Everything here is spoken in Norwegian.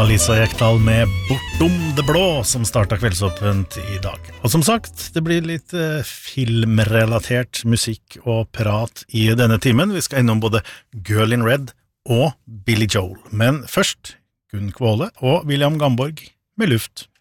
Lisa Ekdahl med Bortom det blå som startet kveldsåpent i dag. Og som sagt, det blir litt filmrelatert musikk og prat i denne timen. Vi skal innom både Girl in Red og Billy Joel. Men først Gunn Kvåle og William Gamborg med Luft.